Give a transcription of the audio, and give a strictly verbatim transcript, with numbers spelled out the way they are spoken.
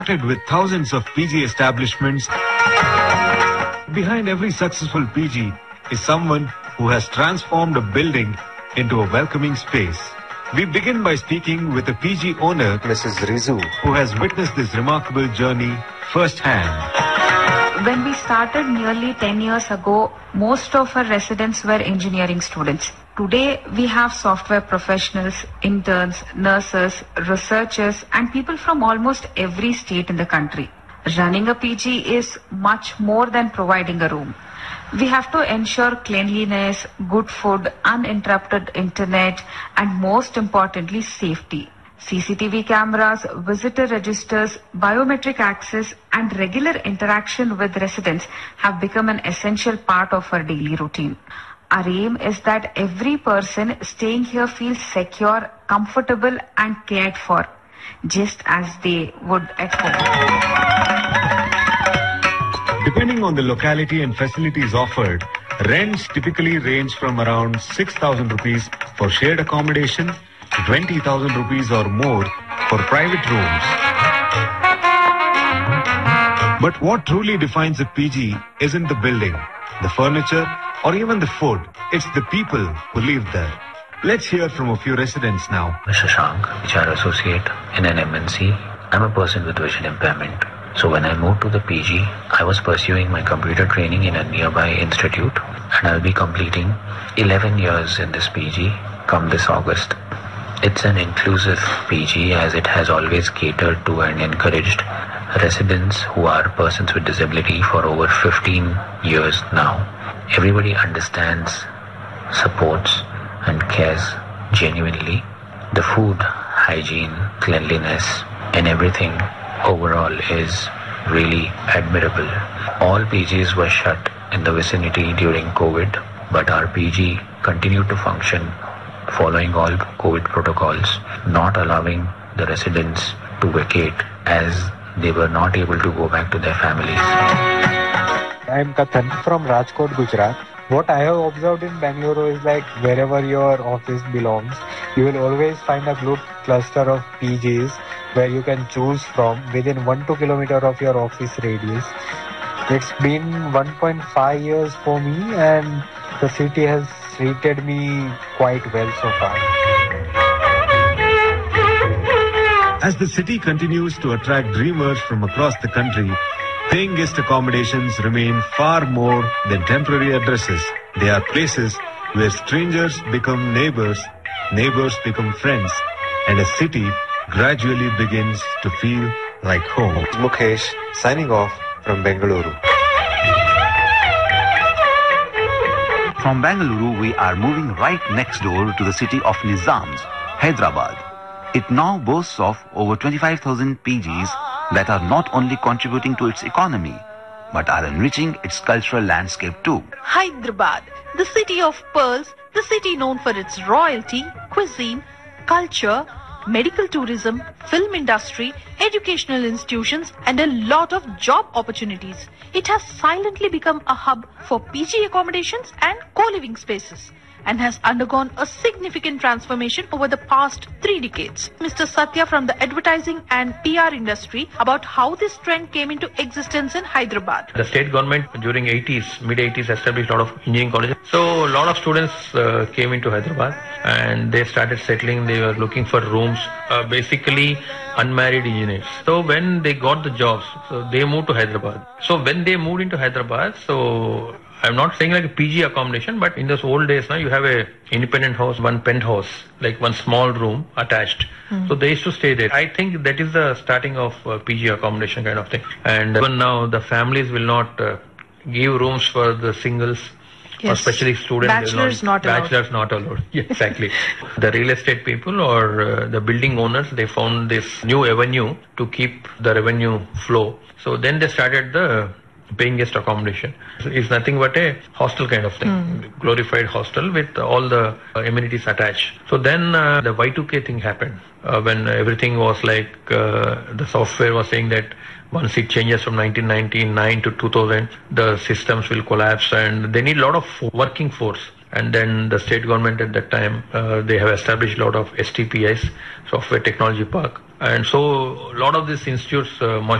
With thousands of P G establishments, behind every successful P G is someone who has transformed a building into a welcoming space. We begin by speaking with a P G owner, Missus Rizu, who has witnessed this remarkable journey firsthand. When we started nearly ten years ago, most of our residents were engineering students. Today, we have software professionals, interns, nurses, researchers, and people from almost every state in the country. Running a P G is much more than providing a room. We have to ensure cleanliness, good food, uninterrupted internet, and most importantly, safety. C C T V cameras, visitor registers, biometric access, and regular interaction with residents have become an essential part of our daily routine. Our aim is that every person staying here feels secure, comfortable, and cared for, just as they would at home. Depending on the locality and facilities offered, rents typically range from around six thousand rupees for shared accommodation to twenty thousand rupees or more for private rooms. But what truly defines a P G isn't the building, the furniture, or even the food. It's the people who live there. Let's hear from a few residents now. Mister Shank, H R associate in an M N C. I'm a person with vision impairment. So when I moved to the P G, I was pursuing my computer training in a nearby institute, and I'll be completing eleven years in this P G come this August. It's an inclusive P G as it has always catered to and encouraged residents who are persons with disability for over fifteen years now. Everybody understands, supports, and cares genuinely. The food, hygiene, cleanliness, and everything overall is really admirable. All P Gs were shut in the vicinity during COVID, but our P G continued to function following all COVID protocols, not allowing the residents to vacate as they were not able to go back to their families. I am Kathan from Rajkot, Gujarat. What I have observed in Bangalore is like wherever your office belongs, you will always find a good cluster of P Gs where you can choose from within one to two kilometer of your office radius. It's been one point five years for me and the city has treated me quite well so far. As the city continues to attract dreamers from across the country, paying guest accommodations remain far more than temporary addresses. They are places where strangers become neighbors, neighbors become friends, and a city gradually begins to feel like home. Mukesh signing off from Bengaluru. From Bengaluru, we are moving right next door to the city of Nizams, Hyderabad. It now boasts of over twenty-five thousand P Gs that are not only contributing to its economy, but are enriching its cultural landscape too. Hyderabad, the city of pearls, the city known for its royalty, cuisine, culture, medical tourism, film industry, educational institutions, and a lot of job opportunities. It has silently become a hub for P G accommodations and co-living spaces, and has undergone a significant transformation over the past three decades. Mister Satya from the advertising and P R industry about how this trend came into existence in Hyderabad. The state government during eighties, mid eighties established a lot of engineering colleges. So a lot of students uh, came into Hyderabad and they started settling. They were looking for rooms, uh, basically unmarried engineers. So when they got the jobs, so they moved to Hyderabad. So when they moved into Hyderabad, so I'm not saying like a P G accommodation, but in those old days now you have a independent house, one penthouse, like one small room attached. Mm. So they used to stay there. I think that is the starting of uh, P G accommodation kind of thing. And even now the families will not uh, give rooms for the singles. Yes. Especially students. Bachelors not, not allowed. Bachelors not allowed. Yeah, exactly. The real estate people or uh, the building owners, they found this new avenue to keep the revenue flow. So then they started the paying guest accommodation. It's nothing but a hostel kind of thing, mm. glorified hostel with all the uh, amenities attached. So then uh, the Y two K thing happened uh, when everything was like uh, the software was saying that once it changes from nineteen ninety-nine to two thousand, the systems will collapse and they need a lot of working force. And then the state government at that time, uh, they have established a lot of S T P Is, Software Technology Park. And so a lot of these institutes, uh,